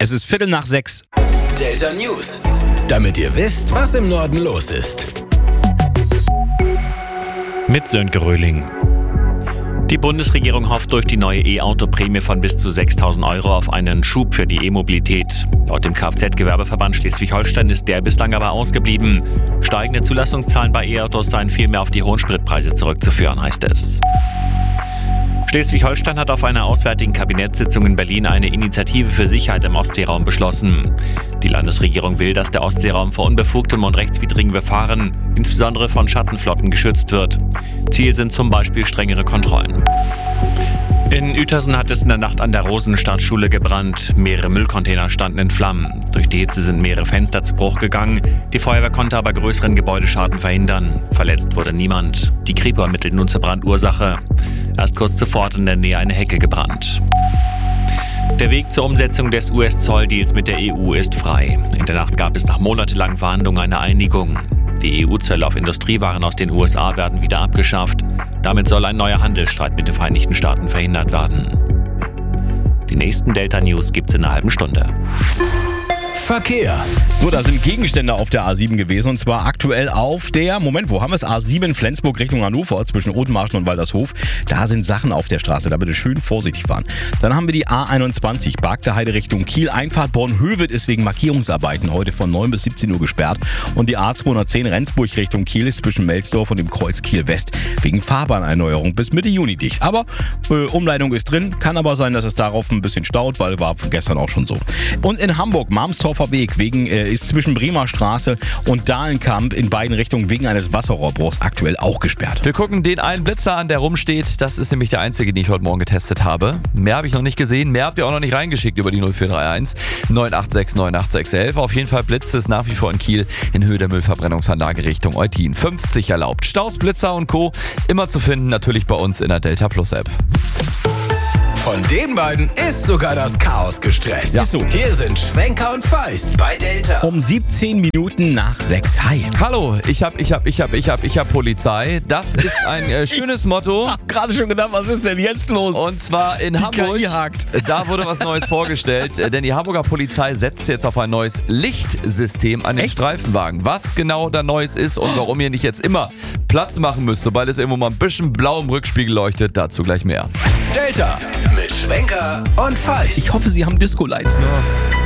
Es ist 5:45. Delta News. Damit ihr wisst, was im Norden los ist. Mit Sönke Röhling. Die Bundesregierung hofft durch die neue E-Auto-Prämie von bis zu 6.000 € auf einen Schub für die E-Mobilität. Laut dem Kfz-Gewerbeverband Schleswig-Holstein ist der bislang aber ausgeblieben. Steigende Zulassungszahlen bei E-Autos seien vielmehr auf die hohen Spritpreise zurückzuführen, heißt es. Schleswig-Holstein hat auf einer auswärtigen Kabinettssitzung in Berlin eine Initiative für Sicherheit im Ostseeraum beschlossen. Die Landesregierung will, dass der Ostseeraum vor unbefugtem und rechtswidrigem Befahren, insbesondere von Schattenflotten, geschützt wird. Ziel sind zum Beispiel strengere Kontrollen. In Uetersen hat es in der Nacht an der Rosenstadtschule gebrannt. Mehrere Müllcontainer standen in Flammen. Durch die Hitze sind mehrere Fenster zu Bruch gegangen. Die Feuerwehr konnte aber größeren Gebäudeschaden verhindern. Verletzt wurde niemand. Die Kripo ermittelt nun zur Brandursache. Erst kurz zuvor hat in der Nähe eine Hecke gebrannt. Der Weg zur Umsetzung des US-Zolldeals mit der EU ist frei. In der Nacht gab es nach monatelangen Verhandlungen eine Einigung. Die EU-Zölle auf Industriewaren aus den USA werden wieder abgeschafft. Damit soll ein neuer Handelsstreit mit den Vereinigten Staaten verhindert werden. Die nächsten Delta News gibt's in einer halben Stunde. Verkehr. So, da sind Gegenstände auf der A7 gewesen und zwar aktuell auf der, wo haben wir es? A7 Flensburg Richtung Hannover zwischen Odenmarschen und Waldershof. Da sind Sachen auf der Straße, da bitte schön vorsichtig fahren. Dann haben wir die A21 Bargteheide Richtung Kiel. Einfahrt Bornhöved ist wegen Markierungsarbeiten heute von 9 bis 17 Uhr gesperrt. Und die A210 Rendsburg Richtung Kiel ist zwischen Melsdorf und dem Kreuz Kiel West wegen Fahrbahnerneuerung bis Mitte Juni dicht. Aber Umleitung ist drin, kann aber sein, dass es darauf ein bisschen staut, weil war von gestern auch schon so. Und in Hamburg, Marmstorfer Weg ist zwischen Bremer Straße und Dahlenkamp in beiden Richtungen wegen eines Wasserrohrbruchs aktuell auch gesperrt. Wir gucken den einen Blitzer an, der rumsteht. Das ist nämlich der einzige, den ich heute Morgen getestet habe. Mehr habe ich noch nicht gesehen. Mehr habt ihr auch noch nicht reingeschickt über die 0431 986 98611. Auf jeden Fall blitzt es nach wie vor in Kiel in Höhe der Müllverbrennungsanlage Richtung Eutin. 50 erlaubt. Staus, Blitzer und Co. immer zu finden, natürlich bei uns in der Delta Plus App. Von den beiden ist sogar das Chaos gestresst. Ja. Ist so. Hier sind Schwenker und Feist bei Delta. Um 17 Minuten nach 6. Hi. Hallo, ich hab Polizei. Das ist ein schönes Motto. Ich hab gerade schon gedacht, was ist denn jetzt los? Und zwar in Hamburg. KI hakt. Da wurde was Neues vorgestellt, denn die Hamburger Polizei setzt jetzt auf ein neues Lichtsystem an den Streifenwagen. Was genau da Neues ist und warum ihr nicht jetzt immer Platz machen müsst, sobald es irgendwo mal ein bisschen blau im Rückspiegel leuchtet, dazu gleich mehr. Delta mit Schwenker und Feist. Ich hoffe, Sie haben Disco-Lights. Ja.